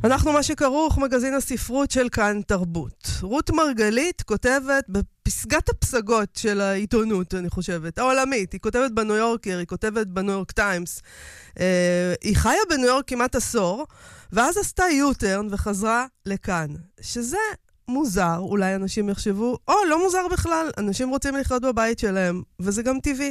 אנחנו מה שכרוך, מגזין הספרות של כאן תרבות. רות מרגלית כותבת בפסגת הפסגות של העיתונות, אני חושבת, העולמית. היא כותבת בניו יורקר, היא כותבת בניו יורק טיימס. היא חיה בניו יורק כמעט עשור, ואז עשתה יוטרן וחזרה לכאן. שזה מוזר, אולי אנשים יחשבו, או לא מוזר בכלל, אנשים רוצים לחיות בבית שלהם, וזה גם טבעי.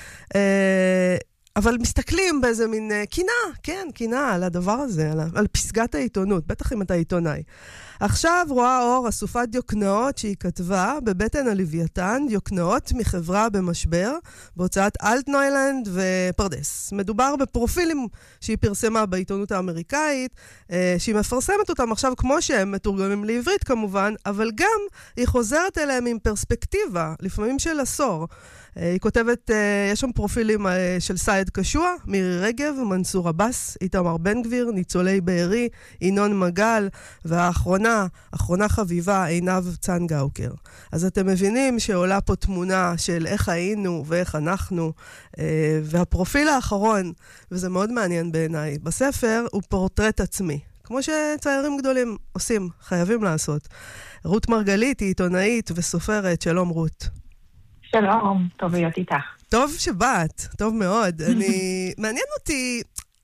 אבל מסתכלים באיזה מין קינה על הדבר הזה, על פסגת העיתונות, בטח אם אתה עיתונאי. עכשיו רואה אור אסופת דיוקנאות שהיא כתבה בבטן הלוויתן, דיוקנאות מחברה במשבר, בהוצאת אלטנוילנד ופרדס. מדובר בפרופילים שהיא פרסמה בעיתונות האמריקאית, שהיא מפרסמת אותם עכשיו כמו שהם מתורגמים לעברית כמובן, אבל גם היא חוזרת אליהם עם פרספקטיבה, לפעמים של עשור. היא כותבת, יש שם פרופילים של סייד קשוע, מירי רגב, מנסור עבאס, איתמר בן גביר, ניצולי בארי, ינון מגל, והאחרונה חביבה, עינב צנגאוקר. אז אתם מבינים שעולה פה תמונה של איך היינו ואיך אנחנו, והפרופיל האחרון, וזה מאוד מעניין בעיניי, בספר הוא פורטרט עצמי. כמו שציירים גדולים עושים, חייבים לעשות. רות מרגלית היא עיתונאית וסופרת, שלום רות. שלום, טוב להיות איתך. טוב שבאת, טוב מאוד. מעניין אותי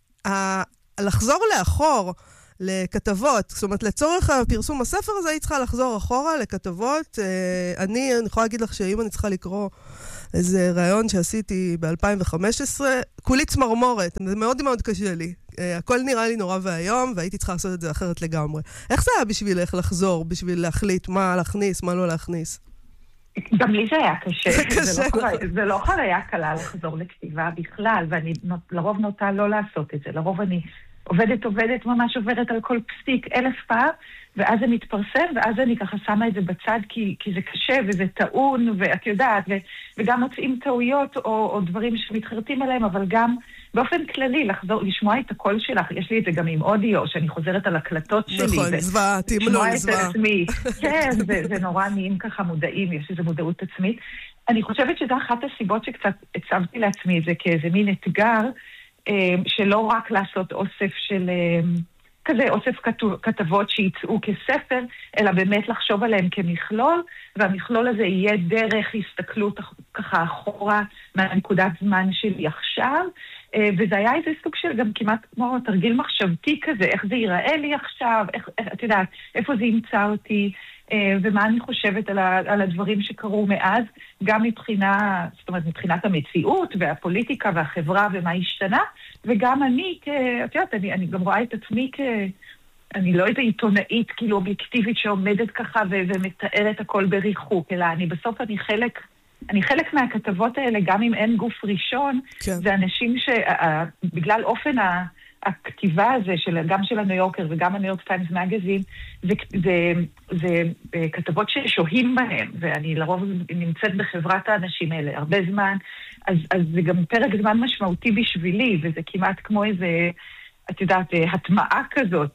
לחזור לאחור לכתבות, זאת אומרת לצורך הפרסום הספר הזה, היא צריכה לחזור אחורה לכתבות. אני יכולה להגיד לך שאם אני צריכה לקרוא איזה רעיון שעשיתי ב-2015, כולי צמרמורת, זה מאוד מאוד קשה לי. הכל נראה לי נורא והיום, והייתי צריכה לעשות את זה אחרת לגמרי. איך זה היה בשבילך לחזור, בשביל להחליט מה להכניס, מה לא להכניס? גם לי זה היה קשה. זה לא חוויה קלה לחזור לכתיבה בכלל, ואני לרוב נוטה לא לעשות את זה. לרוב אני עובדת, ממש עובדת על כל פסיק 1000 פעם, ואז זה מתפרסם, ואז אני ככה שמה את זה בצד, כי זה קשה וזה טעון, ואת יודעת, וגם מוצאים טעויות או דברים שמתחרטים עליהם, אבל גם באופן כללי, לחזור, לשמוע את הקול שלך, יש לי את זה גם עם אודיו, שאני חוזרת על הקלטות שלי. נכון, זוועה, תמלול זוועה. לשמוע את עצמי. כן, זה נורא נעים ככה מודעים, יש איזו מודעות עצמית. אני חושבת שזו אחת הסיבות שקצת הצבתי לעצמי את זה כאיזה מין אתגר, שלא רק לעשות אוסף של כזה, אוסף כתבות שיצאו כספר, אלא באמת לחשוב עליהם כמכלול, והמכלול הזה יהיה דרך הסתכלות ככה אחורה מהנקודת זמן שלי עכשיו, וזה היה איזה סוג של גם כמעט כמו תרגיל מחשבתי כזה, איך זה ייראה לי עכשיו, את יודעת, איפה זה ימצא אותי, ומה אני חושבת על הדברים שקרו מאז, גם מבחינת המציאות והפוליטיקה והחברה ומה השתנה, וגם אני, את יודעת, אני גם רואה את עצמי אני לא איזה עיתונאית כאילו אובייקטיבית שעומדת ככה ומתארת הכל בריחוק, אלא בסוף אני חלק מהכתבות האלה, גם אם אין גוף ראשון, כן. זה אנשים שבגלל אופן הכתיבה הזה, גם של הניו יורקר וגם הניו יורק טיימס מגזין, זה כתבות ששוהים בהם, ואני לרוב נמצאת בחברת האנשים האלה הרבה זמן, אז זה גם פרק זמן משמעותי בשבילי, וזה כמעט כמו איזה, את יודעת, הטמעה כזאת,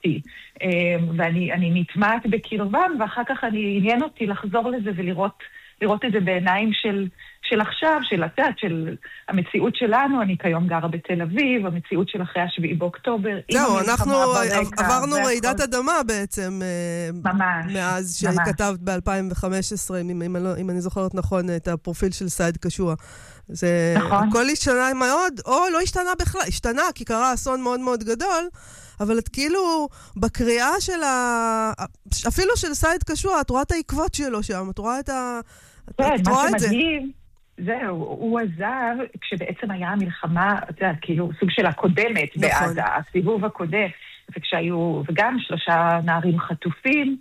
ואני נטמעת בקרבם, ואחר כך עניין אותי לחזור לזה ולראות את זה בעיניים של עכשיו, של המציאות שלנו. אני כיום גרה בתל אביב, המציאות של אחרי 7 באוקטובר. זהו, אנחנו עברנו רעידת אדמה בעצם, ממש, מאז שכתבת ב-2015, אם אני זוכרת נכון, את הפרופיל של סייד קשוע. זה נכון. הכל השתנה מאוד, או לא השתנה בכלל, השתנה כי קרה אסון מאוד מאוד גדול, אבל את כאילו בקריאה של אפילו של סייד קשוע, את רואה את העקבות שלו שם, את רואה את מה שמדהים, זהו, הוא עזב כשבעצם היה המלחמה, את יודעת, כאילו סוג של הקודמת בעזה, הסיבוב הקודם, וגם 3 נערים חטופים,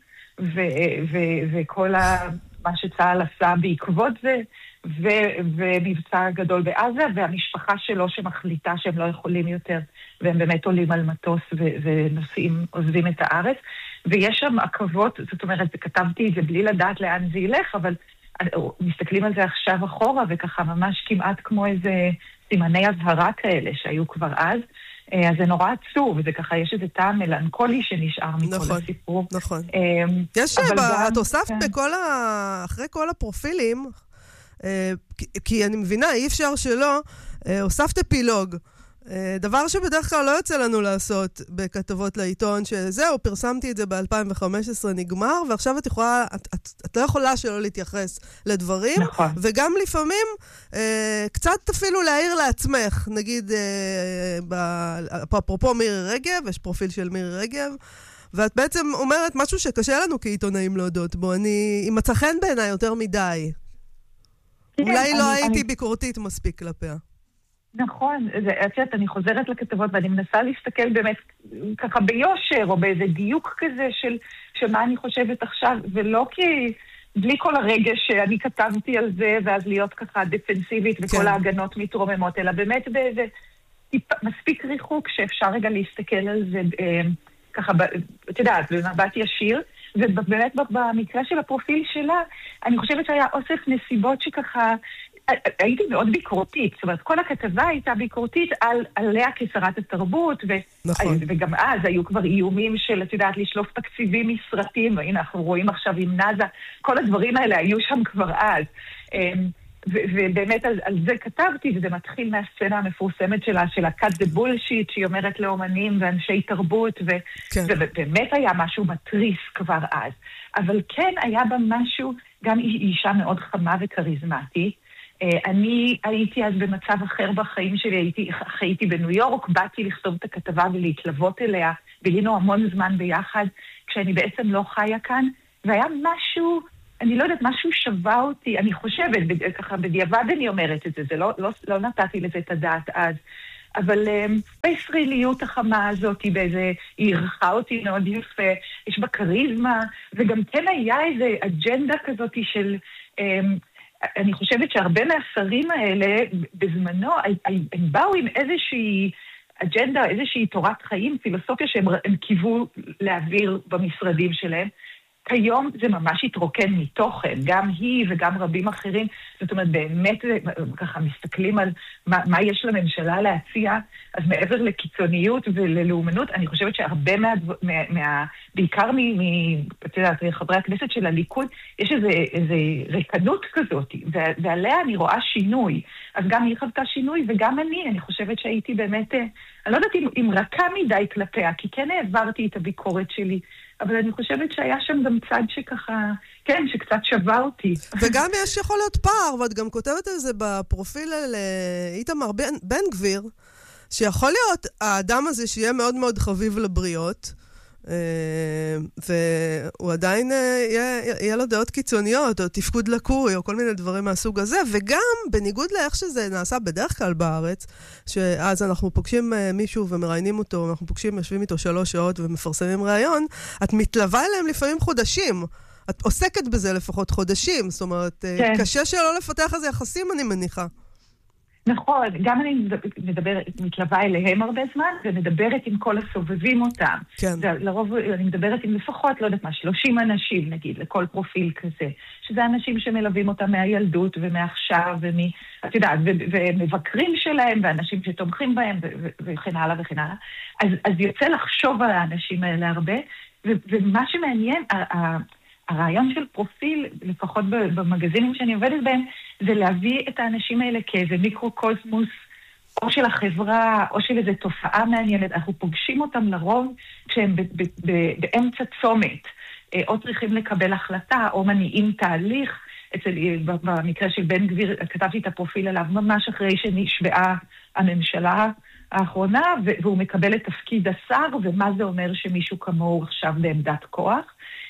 וכל מה שצה"ל עשה בעקבות זה, ומבצע גדול בעזה, והמשפחה שלו שמחליטה שהם לא יכולים יותר, והם באמת עולים על מטוס ונוסעים, עוזבים את הארץ, ויש שם עקבות, זאת אומרת, כתבתי את זה בלי לדעת לאן זה ילך, אבל מסתכלים על זה עכשיו אחורה, וככה ממש כמעט כמו איזה סימני הזהרה כאלה שהיו כבר אז, אז זה נורא עצוב, וזה ככה, יש איזה טעם מלנכולי שנשאר מכל הסיפור. נכון. יש את הוספת אחרי כל הפרופילים, כי אני מבינה, אי אפשר שלא, הוספת אפילוג, דבר שבדרך כלל לא יוצא לנו לעשות בכתבות לעיתון, שזהו, פרסמתי את זה ב-2015, נגמר, ועכשיו את לא יכולה שלא להתייחס לדברים, נכון. וגם לפעמים קצת אפילו להעיר לעצמך, נגיד, אפרופו מירי רגב, יש פרופיל של מירי רגב, ואת בעצם אומרת משהו שקשה לנו כעיתונאים להודות בו, היא מצא חן בעיניי יותר מדי. אולי לא הייתי ביקורתית מספיק כלפיה. נכון, אני חוזרת לכתבות ואני מנסה להסתכל באמת ככה ביושר או באיזה דיוק כזה של מה אני חושבת עכשיו, ולא כי בלי כל הרגש שאני כתבתי על זה ואז להיות ככה דפנסיבית וכל ההגנות מתרוממות, אלא באמת באיזה מספיק ריחוק שאפשר רגע להסתכל על זה ככה, את יודעת, במבט ישיר, ובאמת במקרה של הפרופיל שלה, אני חושבת שהיה אוסף נסיבות שככה, הייתי מאוד ביקורתית, זאת אומרת, כל הכתבה הייתה ביקורתית עליה כשרת התרבות, נכון. וגם אז היו כבר איומים של, את יודעת, לשלוף תקציבים מסרטים, והנה אנחנו רואים עכשיו עם נאזה, כל הדברים האלה היו שם כבר אז. ובאמת על זה כתבתי, וזה מתחיל מהסצנה המפורסמת שלה, של cut the bullshit, שהיא אומרת לאומנים ואנשי תרבות, ובאמת היה משהו מטריס כבר אז. אבל כן היה בה משהו, גם אישה מאוד חמה וקריזמטית. אני הייתי אז במצב אחר בחיים שלי, חייתי בניו יורק, באתי לכתוב את הכתבה ולהתלוות אליה, בילינו המון זמן ביחד, כשאני בעצם לא חיה כאן, והיה משהו, אני לא יודעת, משהו שווה אותי, אני חושבת, ככה בדיעבד אני אומרת את זה, לא נתתי לזה את הדעת אז, אבל בישראליות החמה הזאת, היא ערכה אותי מאוד יפה, יש בה קריזמה, וגם כן היה איזו אג'נדה כזאת של, אני חושבת שהרבה מהשרים האלה בזמנו, הם באו עם איזושהי אג'נדה, איזושהי תורת חיים, פילוסופיה שהם קיוו להעביר במשרדים שלהם. כיום זה ממש התרוקן מתוכן, גם היא וגם רבים אחרים, זאת אומרת, באמת ככה מסתכלים על מה יש לממשלה להציע, אז מעבר לקיצוניות וללאומנות, אני חושבת שהרבה בעיקר את יודעת, חברי הכנסת של הליכוד, יש איזו ריקנות כזאת, ועליה אני רואה שינוי, אז גם היא חוותה שינוי, וגם אני חושבת שהייתי באמת, אני לא יודעת אם רכה מדי כלפיה, כי כן העברתי את הביקורת שלי, אבל אני חושבת שהיה שם גם צד שככה, כן, שקצת שווה אותי. וגם יש יכול להיות פער, ואת גם כותבת על זה בפרופיל על איתמר בן גביר, שיכול להיות האדם הזה שיהיה מאוד מאוד חביב לבריות, והוא עדיין יהיה לו דעות קיצוניות, או תפקוד לקוי, או כל מיני דברים מהסוג הזה, וגם בניגוד לאיך שזה נעשה בדרך כלל בארץ, שאז אנחנו פוגשים מישהו ומראיינים אותו, אנחנו יושבים איתו 3 שעות ומפרסמים ראיון, את מתלווה אליהם לפעמים חודשים, את עוסקת בזה לפחות חודשים, זאת אומרת, קשה שלא לפתח איזה יחסים, אני מניחה. נכון, גם אני מתלווה אליהם הרבה זמן, ומדברת עם כל הסובבים אותם. כן. לרוב אני מדברת עם לפחות, לא יודעת מה, 30 אנשים נגיד, לכל פרופיל כזה. שזה אנשים שמלווים אותם מהילדות ומעכשיו, את יודעת, ומבקרים שלהם, ואנשים שתומכים בהם, וכן הלאה וכן הלאה. אז יוצא לחשוב על האנשים האלה הרבה, ומה שמעניין, הרעיון של פרופיל, לפחות במגזינים שאני עובדת בהם, זה להביא את האנשים האלה כאיזה מיקרוקוסמוס, או של החברה, או של איזו תופעה מעניינת. אנחנו פוגשים אותם לרוב כשהם באמצע צומת, או צריכים לקבל החלטה, או מניעים תהליך. במקרה של בן גביר, כתבתי את הפרופיל עליו ממש אחרי שנשבעה הממשלה האחרונה, והוא מקבל את תפקיד השר, ומה זה אומר שמישהו כמוהו עכשיו בעמדת כוח.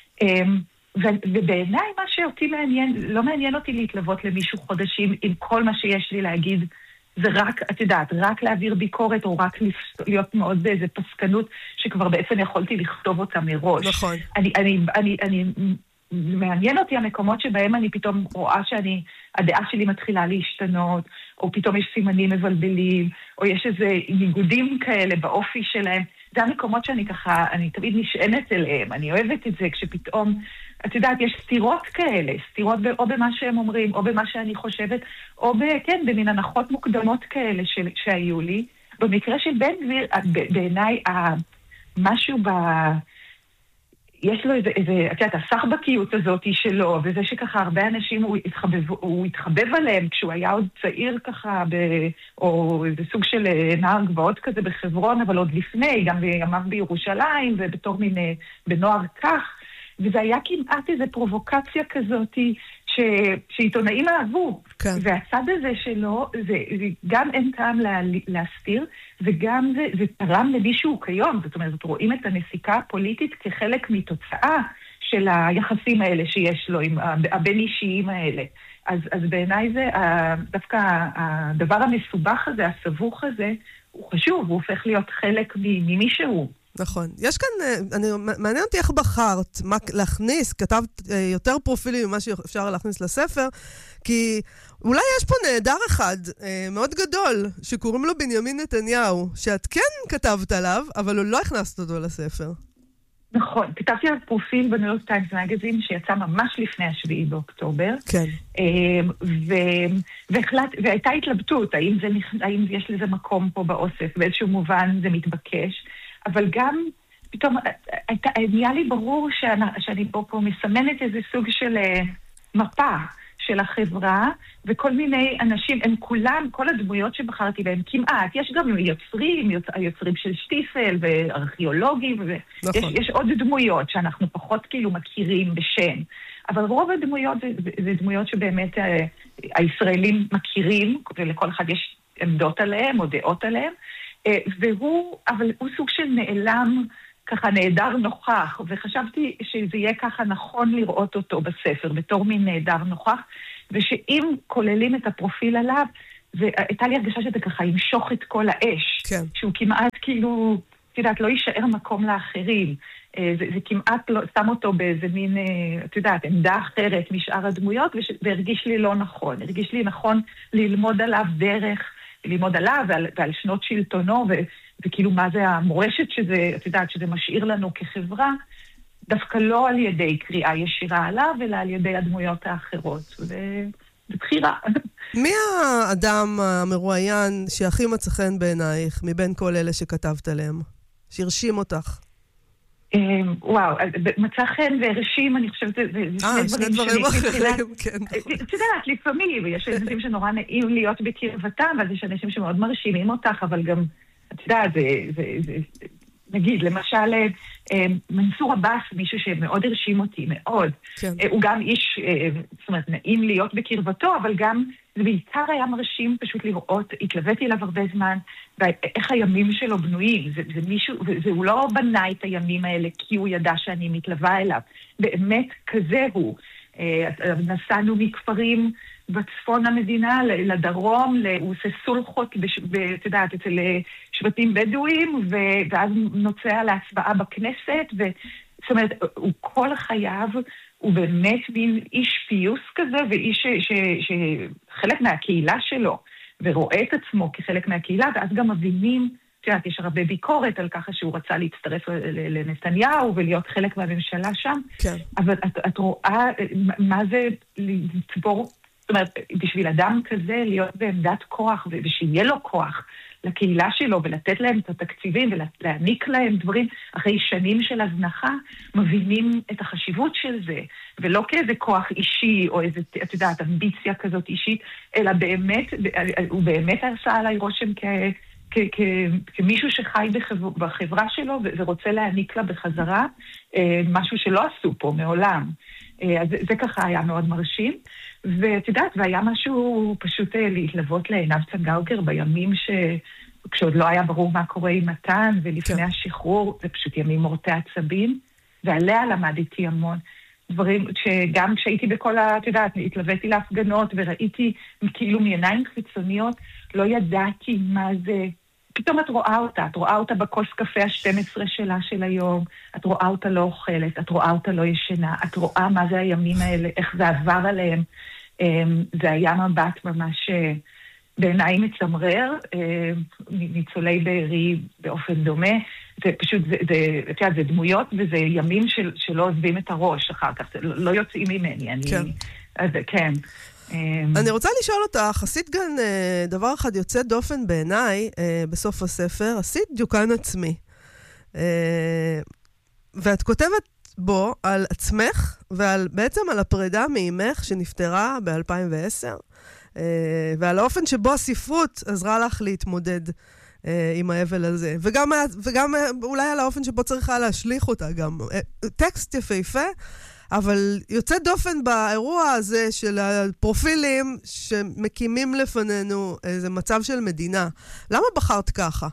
ובעיניי מה שאותי מעניין, לא מעניין אותי להתלוות למישהו חודשים עם כל מה שיש לי להגיד, זה רק, את יודעת, רק להעביר ביקורת או רק להיות מאוד באיזה פסקנות שכבר בעצם יכולתי לכתוב אותה מראש. נכון. אני מעניין אותי המקומות שבהם אני פתאום רואה הדעה שלי מתחילה להשתנות, או פתאום יש סימנים מבלבלים, או יש איזה ניגודים כאלה באופי שלהם. זה המקומות שאני ככה, אני תמיד נשענת אליהם, אני אוהבת את זה כשפתאום, את יודעת, יש סתירות כאלה, סתירות או במה שהם אומרים, או במה שאני חושבת, או כן, במין הנחות מוקדמות כאלה שהיו לי. במקרה של בן גביר, בעיניי, משהו יש לו איזה, את יודעת, הסחבקיות הזאת שלו, וזה שככה הרבה אנשים הוא התחבב עליהם כשהוא היה עוד צעיר ככה, או איזה סוג של נער גבעות כזה בחברון, אבל עוד לפני, גם בימיו בירושלים, ובתור מין בנוער כך, וזה היה כמעט איזו פרובוקציה כזאת שעיתונאים אהבו. כן. והצד הזה שלו, זה גם אין טעם להסתיר, וגם זה תרם למישהו כיום. זאת אומרת, רואים את הנסיקה הפוליטית כחלק מתוצאה של היחסים האלה שיש לו, עם הבין אישיים האלה. אז בעיניי זה, דווקא הדבר המסובך הזה, הסבוך הזה, הוא חשוב, הוא הופך להיות חלק ממישהו. נכון. יש כאן, מעניין אותי איך בחרת, מה להכניס, כתבת יותר פרופילים ממה שאפשר להכניס לספר, כי אולי יש פה נהדר אחד, מאוד גדול, שקוראים לו בנימין נתניהו, שאת כן כתבת עליו, אבל לא הכנסת אותו לספר. נכון, כתבתי על פרופיל בניו יורק טיימס מגזין, שיצא ממש לפני 7 באוקטובר. כן. והייתה התלבטות, האם יש לזה מקום פה באוסף, באיזשהו מובן זה מתבקש, אבל גם פתאום נהיה לי ברור שאני פה מסמנת איזה סוג של מפה של החברה, וכל מיני אנשים, הם כולם, כל הדמויות שבחרתי בהם כמעט, יש גם יוצרים של שטיפל וארכיאולוגים, יש עוד דמויות שאנחנו פחות כאילו מכירים בשם, אבל רוב הדמויות זה דמויות שבאמת הישראלים מכירים, ולכל אחד יש עמדות עליהם או דעות עליהם, אבל הוא סוג של נעלם, ככה נהדר נוכח, וחשבתי שזה יהיה ככה נכון לראות אותו בספר, בתור מין נהדר נוכח, ושאם כוללים את הפרופיל עליו, והייתה לי הרגשה שזה ככה ימשוך את כל האש, כן. שהוא כמעט כאילו, תדעת, לא יישאר מקום לאחרים, זה כמעט לא, שם אותו באיזה מין, תדעת, עמדה אחרת משאר הדמויות, והרגיש לי לא נכון, הרגיש לי נכון ללמוד עליו דרך, ללמוד עליו ועל שנות שלטונו, וכאילו מה זה המורשת שזה, את יודעת, שזה משאיר לנו כחברה, דווקא לא על ידי קריאה ישירה עליו, אלא על ידי הדמויות האחרות. זה בחירה. מי האדם המרואיין שהכי מצא חן בעינייך, מבין כל אלה שכתבת עליהם? שהרשים אותך? וואו, מצא חן והרשים, אני חושבת, זה שני דברים אחרים, כן. את יודעת, לפעמים, יש אנשים שנורא נעים להיות בקרבתם, אז יש אנשים שמאוד מרשימים אותך, אבל גם, את יודעת, נגיד, למשל, מנסור עבאס, מישהו שמאוד הרשים אותי, מאוד. הוא גם איש, זאת אומרת, נעים להיות בקרבתו, אבל גם, זה בעיקר היה מרשים פשוט לראות, התלוויתי אליו הרבה זמן, ואיך הימים שלו בנויים. זה מישהו, הוא לא בנה את הימים האלה, כי הוא ידע שאני מתלווה אליו. באמת, כזה הוא. נסענו מכפרים בצפון המדינה לדרום, הוא עושה סולחות, את יודעת, אצל שבטים בדואים, ואז נוצא להצבעה בכנסת, זאת אומרת, הוא כל חייו, הוא באמת מין איש פיוס כזה, ואיש שחלק מהקהילה שלו, ורואה את עצמו כחלק מהקהילה, ואז גם מבינים, תראה, יש הרבה ביקורת על ככה שהוא רצה להצטרף לנתניהו ולהיות חלק מהממשלה שם, כן. אבל את רואה מה זה לצבור, זאת אומרת, בשביל אדם כזה להיות בעמדת כוח, ושיהיה לו כוח לקהילה שלו, ולתת להם את התקציבים, ולהעניק להם דברים, אחרי שנים של הזנחה, מבינים את החשיבות של זה, ולא כאיזה כוח אישי, או איזה, את יודעת, אמביציה כזאת אישית, אלא באמת, הוא באמת עשה עליי רושם כמישהו שחי בחברה שלו, ורוצה להעניק לה בחזרה, משהו שלא עשו פה מעולם. אז זה ככה היה מאוד מרשים. ואת יודעת, והיה משהו פשוט להתלוות לעינב צנגאוקר בימים כשעוד לא היה ברור מה קורה עם מתן, ולפני השחרור, זה פשוט ימים מורטי עצבים, ועליה למדתי המון. דברים שגם כשהייתי בכל את יודעת, התלוויתי להפגנות, וראיתי כאילו מעיניים חיצוניות, לא ידעתי מה זה. פתאום את רואה אותה בכוס קפה ה-12 שלה של היום, את רואה אותה לא אוכלת, את רואה אותה לא ישנה, את רואה מה זה הימים האלה, איך זה עבר עליהם. זה היה מבט ממש בעיניי מצמרר, ניצולי בארי באופן דומה, זה פשוט, זה דמויות וזה ימים שלא עוזבים את הראש אחר כך, לא יוצאים ממני, כן. אני רוצה לשאול אותך, עשית גם דבר אחד יוצא דופן בעיניי בסוף הספר, עשית דיוקן עצמי. ואת כותבת בו על עצמך בעצם על הפרידה מאמך שנפטרה ב-2010, ועל האופן שבו הספרות עזרה לך להתמודד עם האבל הזה. וגם אולי על האופן שבו צריכה להשליך אותה גם. טקסט יפהפה, אבל יוצא דופן באירוע הזה של הפרופילים שמקימים לפנינו איזה מצב של מדינה. למה בחרת ככה?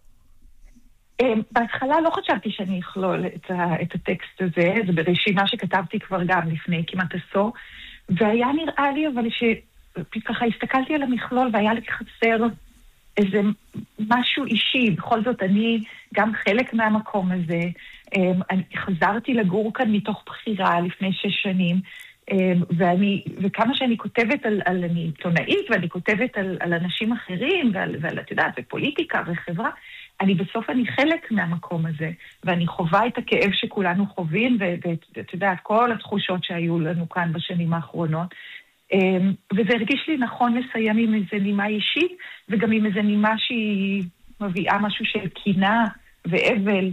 בהתחלה לא חשבתי שאני אכלול את הטקסט הזה, זה ברשימה שכתבתי כבר גם לפני כמעט עשור, והיה נראה לי אבל שככה הסתכלתי על המכלול והיה לי חסר איזה משהו אישי. בכל זאת אני גם חלק מהמקום הזה, אני חזרתי לגור כאן מתוך בחירה לפני 6 שנים, וכמה שאני כותבת אני עיתונאית ואני כותבת על אנשים אחרים ועל את יודעת, ופוליטיקה וחברה, בסוף אני חלק מהמקום הזה, ואני חווה את הכאב שכולנו חווים, ואת יודעת, כל התחושות שהיו לנו כאן בשנים האחרונות, וזה הרגיש לי נכון לסיים עם איזה נימה אישית, וגם עם איזה נימה שהיא מביאה משהו של קינה ואבל,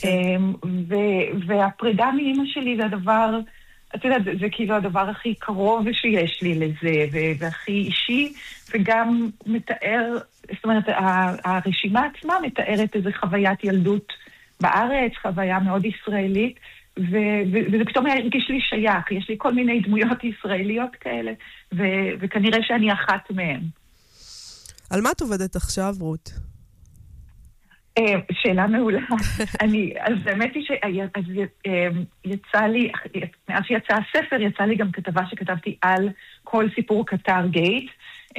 והפרידה מאמא שלי זה הדבר, את יודעת, זה כאילו הדבר הכי קרוב שיש לי לזה, והכי אישי, וגם מתאר, זאת אומרת, הרשימה עצמה מתארת איזו חוויית ילדות בארץ, חוויה מאוד ישראלית, וזה פתאום הרגיש לי שייך, יש לי כל מיני דמויות ישראליות כאלה, וכנראה שאני אחת מהן. על מה את עובדת עכשיו, רות? שאלה מעולה. אז באמת היא שיצא לי, מאז שיצא הספר, יצא לי גם כתבה שכתבתי על כל סיפור קטר גייט,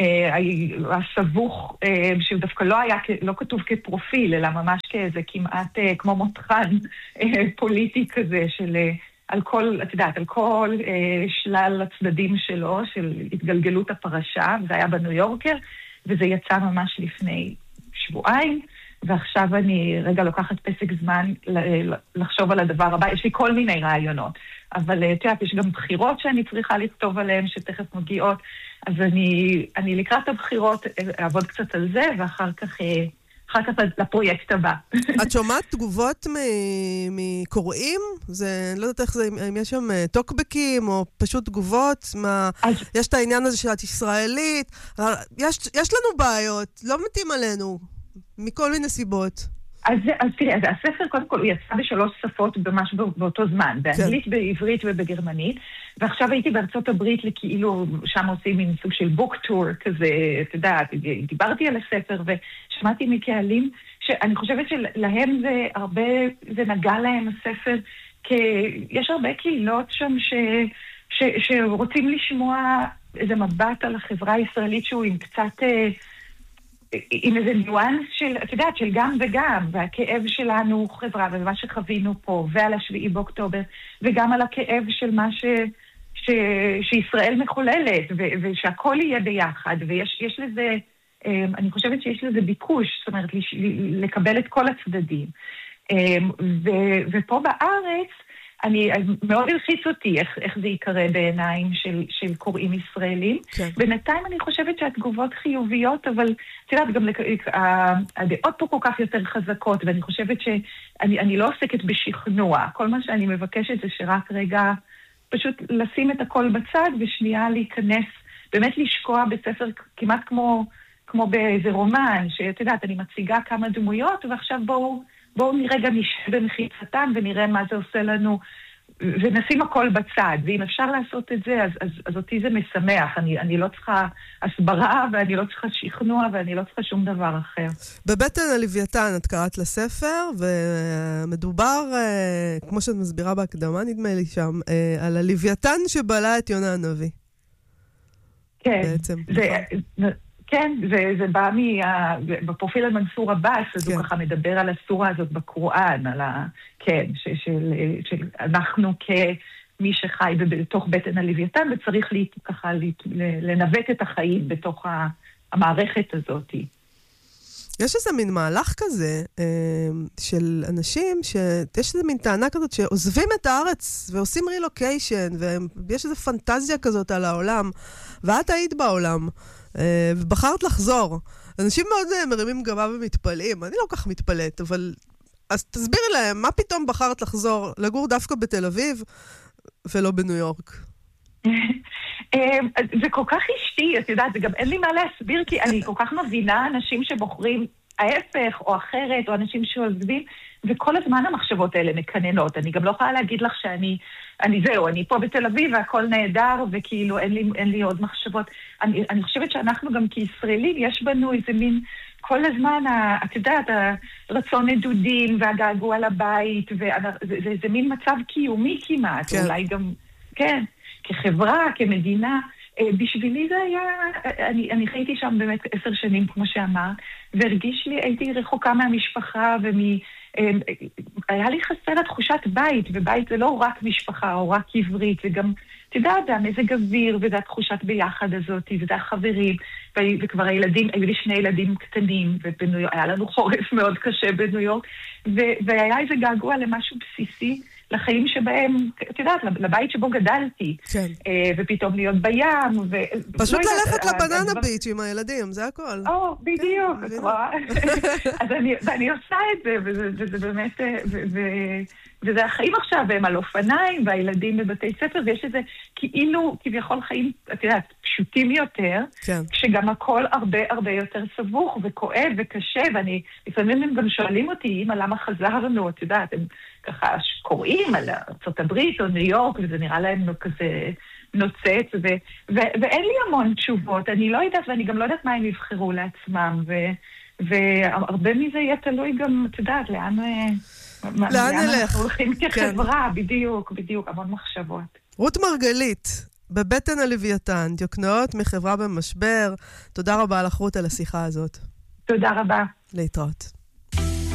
הסבוך, שהוא דווקא לא כתוב כפרופיל, אלא ממש כאיזה כמעט כמו מותחן פוליטי כזה, על כל, את יודעת, על כל שלל הצדדים שלו, של התגלגלות הפרשה, זה היה בניו יורקר, וזה יצא ממש לפני שבועיים, ועכשיו אני רגע לוקחת פסק זמן לחשוב על הדבר הבא. יש לי כל מיני רעיונות, אבל תראה, יש גם בחירות שאני צריכה לכתוב עליהן, שתכף מגיעות, אז אני לקראת הבחירות אעבוד קצת על זה, ואחר כך לפרויקט הבא. את שומעת תגובות מקוראים? אני לא יודעת איך זה, אם יש שם טוקבקים או פשוט תגובות, יש את העניין הזה של את ישראלית, יש לנו בעיות, לא מתאים עלינו. מכל מיני סיבות. אז תראה, הספר קודם כל הוא יצא ב3 שפות ממש באותו זמן, באנגלית, בעברית ובגרמנית, ועכשיו הייתי בארצות הברית לכאילו, שם עושים מין סוג של בוק טור כזה, אתה יודע, דיברתי על הספר ושמעתי מקהלים, שאני חושבת שלהם זה נגע להם הספר, כי יש הרבה קהילות שם שרוצים לשמוע איזה מבט על החברה הישראלית שהוא עם קצת עם איזה ניואנס של, את יודעת, של גם וגם, והכאב שלנו חברה, ומה שחווינו פה, ועל 7 באוקטובר, וגם על הכאב של מה שישראל מחוללת, ושהכל יהיה ביחד, ויש לזה, אני חושבת שיש לזה ביקוש, זאת אומרת, לקבל את כל הצדדים. ופה בארץ, מאוד הלחיץ אותי איך זה יקרה בעיניים של קוראים ישראלים. כן. בינתיים אני חושבת שהתגובות חיוביות, אבל תראה, גם הדעות פה כל כך יותר חזקות, ואני חושבת שאני לא עוסקת בשכנוע. כל מה שאני מבקשת זה שרק רגע פשוט לשים את הכל בצד, ושנייה להיכנס, באמת לשקוע בספר כמעט כמו באיזה רומן, שאת יודעת, אני מציגה כמה דמויות, ועכשיו בואו נרגע נשב במחיצתם ונראה מה זה עושה לנו, ונשים הכל בצד. ואם אפשר לעשות את זה, אז אותי זה משמח. אני לא צריכה הסברה, ואני לא צריכה שכנוע, ואני לא צריכה שום דבר אחר. בבטן הלוויתן את קראת לספר, ומדובר, כמו שאת מסבירה בהקדמה, נדמה לי שם, על הלוויתן שבעלה את יונה הנביא. כן. בעצם. כן, זה בא בפרופיל על מנסור עבאס, אז הוא ככה מדבר על הסורה הזאת בקוראן, כן, שאנחנו כמי שחי בתוך בטן הלוויתן, וצריך ככה לנווט את החיים בתוך המערכת הזאת. יש איזה מין מהלך כזה של אנשים, שיש איזה מין טענה כזאת שעוזבים את הארץ ועושים רילוקיישן, ויש איזו פנטזיה כזאת על העולם, ואת היית בעולם. ובחרת לחזור. אנשים מאוד מרימים גבה ומתפלאים. אני לא כך מתפלאת, אבל אז תסבירי להם, מה פתאום בחרת לחזור לגור דווקא בתל אביב ולא בניו יורק? זה כל כך אשתי, את יודעת, זה גם אין לי מה להסביר, כי אני כל כך מבינה אנשים שבוחרים ההפך או אחרת, או אנשים שעוזבים, וכל הזמן המחשבות האלה מקננות. אני גם לא יכולה להגיד לך אני פה בתל אביב והכל נהדר, וכאילו אין לי עוד מחשבות. אני חושבת שאנחנו גם כישראלים, יש בנו איזה מין, כל הזמן, את יודעת, הרצון נדודים והגעגוע לבית, וזה מין מצב קיומי כמעט, כן. אולי גם, כן, כחברה, כמדינה. בשבילי זה היה, אני חייתי שם באמת 10 שנים, כמו שאמר, והרגיש לי, הייתי רחוקה מהמשפחה, היה לי חסר תחושת בית, ובית זה לא רק משפחה או רק עברית, זה גם, אתה יודע, זה המזג אוויר, וזה התחושת ביחד הזאת, וזה החברים, וכבר הילדים, היו לי 2 ילדים קטנים, והיה לנו חורף מאוד קשה בניו יורק, והיה איזה געגוע למשהו בסיסי, לחיים שבהם, את יודעת, לבית שבו גדלתי, כן. ופתאום להיות בים, פשוט ללכת לבננה ביץ' עם הילדים, זה הכל. בדיוק, את רואה. אז אני עושה את זה, וזה באמת, וזה החיים עכשיו, והם על אופניים, והילדים בבתי ספר, ויש איזה כאילו, כביכול חיים, את יודעת, פשוטים יותר, כן. כשגם הכל הרבה יותר סבוך, וכואב, וקשה, לפעמים הם גם שואלים אותי, אמא, למה חזרנו, את יודעת, הם ככה קוראים על ארצות הברית או ניו יורק, וזה נראה להם כזה נוצץ, ואין לי המון תשובות, אני לא יודעת, ואני גם לא יודעת מה הם יבחרו לעצמם, והרבה מזה יהיה תלוי גם, את יודעת, לאן נלך? אנחנו הולכים כחברה, בדיוק, המון מחשבות. רות מרגלית, בבטן הלוויתן, דיוקנאות מחברה במשבר, תודה רבה לך רות על השיחה הזאת. תודה רבה. להתראות.